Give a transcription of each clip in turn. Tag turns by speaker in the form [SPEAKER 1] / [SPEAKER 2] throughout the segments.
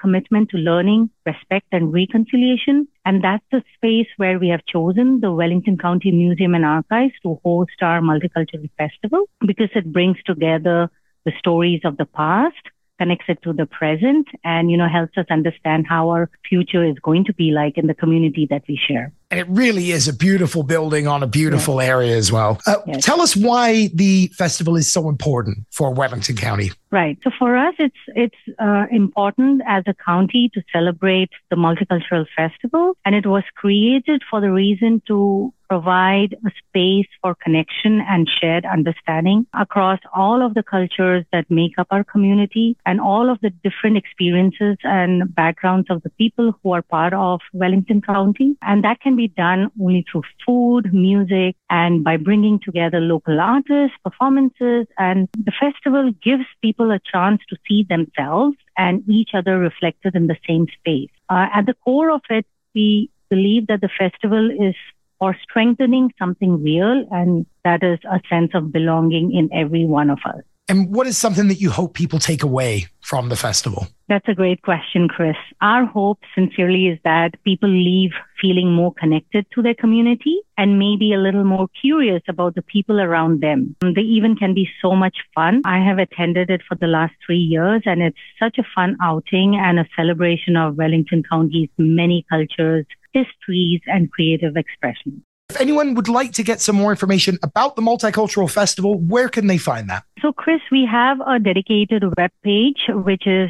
[SPEAKER 1] commitment to learning, respect, and reconciliation. And that's the space where we have chosen the Wellington County Museum and Archives to host our Multicultural Festival, because it brings together the stories of the past, connects it to the present, and, helps us understand how our future is going to be like in the community that we share.
[SPEAKER 2] And it really is a beautiful building on a beautiful area as well.
[SPEAKER 1] Yes.
[SPEAKER 2] Tell us why the festival is so important for Wellington County.
[SPEAKER 1] Right. So for us, it's important as a county to celebrate the Multicultural Festival. And it was created for the reason to provide a space for connection and shared understanding across all of the cultures that make up our community and all of the different experiences and backgrounds of the people who are part of Wellington County. And that can be done only through food, music, and by bringing together local artists, performances. And the festival gives people a chance to see themselves and each other reflected in the same space. At the core of it, we believe that the festival is for strengthening something real, and that is a sense of belonging in every one of us.
[SPEAKER 2] And what is something that you hope people take away from the festival?
[SPEAKER 1] That's a great question, Chris. Our hope sincerely is that people leave feeling more connected to their community and maybe a little more curious about the people around them. The event can be so much fun. I have attended it for the last 3 years, and it's such a fun outing and a celebration of Wellington County's many cultures, histories, and creative expressions.
[SPEAKER 2] If anyone would like to get some more information about the Multicultural Festival, where can they find that?
[SPEAKER 1] So, Chris, we have a dedicated webpage, which is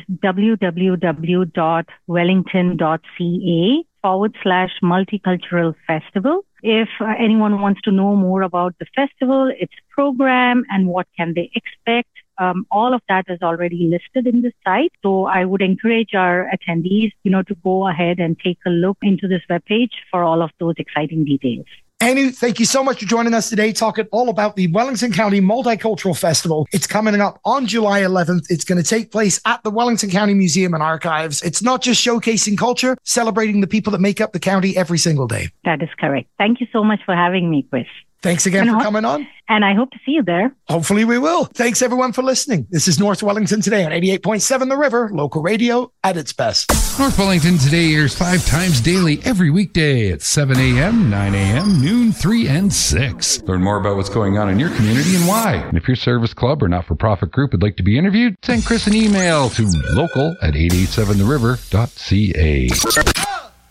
[SPEAKER 1] www.wellington.ca/multicultural festival. If anyone wants to know more about the festival, its program, and what can they expect, all of that is already listed in the site. So I would encourage our attendees, to go ahead and take a look into this webpage for all of those exciting details.
[SPEAKER 2] Anu, thank you so much for joining us today, talking all about the Wellington County Multicultural Festival. It's coming up on July 11th. It's going to take place at the Wellington County Museum and Archives. It's not just showcasing culture, celebrating the people that make up the county every single day.
[SPEAKER 1] That is correct. Thank you so much for having me, Chris.
[SPEAKER 2] Thanks again for coming on.
[SPEAKER 1] And I hope to see you there.
[SPEAKER 2] Hopefully we will. Thanks everyone for listening. This is North Wellington Today on 88.7 The River, local radio at its best.
[SPEAKER 3] North Wellington Today airs 5 times daily every weekday at 7 a.m., 9 a.m., noon, 3, and 6. Learn more about what's going on in your community and why. And if your service club or not-for-profit group would like to be interviewed, send Chris an email to local@887theriver.ca.